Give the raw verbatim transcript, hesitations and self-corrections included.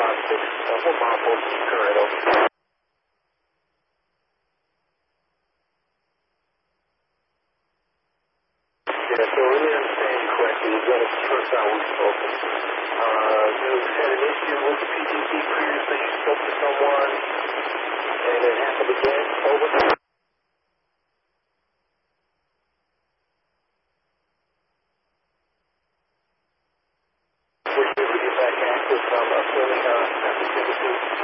five six, uh, one mile four current, over. Yeah, so we didn't understand you correctly. Again, it's the first time we've spoken. Uh, you had an issue with the P T C previously. You spoke to someone, and it happened again. Over. We're able to get back active. I'm assuming uh, after